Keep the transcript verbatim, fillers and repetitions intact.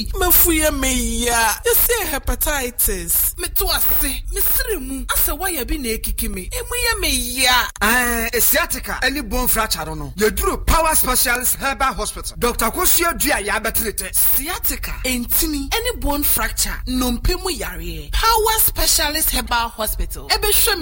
mafuye meya. You say hepatitis. Me to ase, me sirimu. Ase why bi na ekiki me. Emuye meya. Eh, sciatica, any bone fracture no. You do Power Specialist Herbal Hospital. Doctor Kosio Dua ya betrete. Sciatica, entini, any bone fracture, no mpemu yare. Power Specialist Herbal Hospital. Ebe